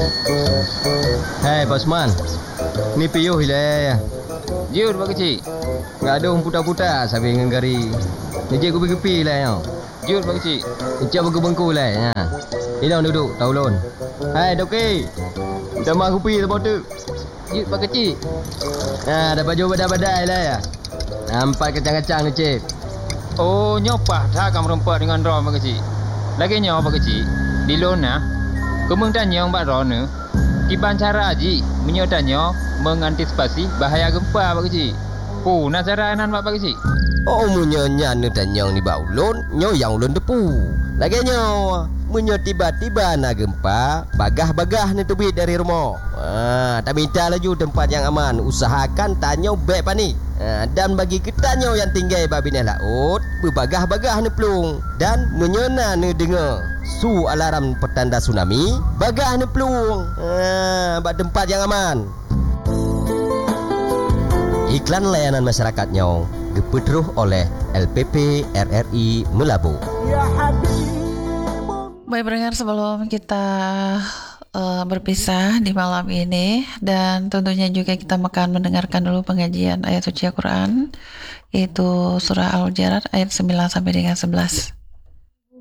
Hai Pak Osman, ni piyuh hilah. Jur Pak Kecik. Ngadung putar-putar sambil ngengari. Nijik kupi-kupi lah yo. Jur Pak Kecik. Icap bengku-bengku lah. Ini dah duduk, taulun. Hai Doki. Kita mah kupi tu tu. Jur Pak Kecik. Dah baju badai-badai lah ya. Nampak kacang-kacang ni cik. Oh, nyopah dah kamu rempak dengan rom Pak Kecik. Lagi nyopah Pak Kecik. Di lona. Kemeng tanya Mbak Rona. Kiban cara ji menyotanya mengantisipasi bahaya gempa Pak Kecik. Oh, nak cara anan Pak Kecik. Oh, munyonya ni tanyang ni baulun, nyo yang ulun depu. Lagi nyo, munyo tiba-tiba nak gempa, bagah-bagah ni tubit dari rumah. Tak minta laju tempat yang aman. Usahakan tanya baik panik. Dan bagi kita nyo yang tinggal babinah laut, berbagah-bagah ni pelung. Dan menyona ni dengar su alarm petanda tsunami, bagah ni pelung. Bak tempat yang aman. Iklan layanan masyarakatnya dipeteruh oleh LPP RRI Melabu. Baik pendengar, sebelum kita berpisah di malam ini, dan tentunya juga kita akan mendengarkan dulu pengajian ayat suci Al-Quran, yaitu surah Al-Hujurat ayat 9 sampai dengan 11.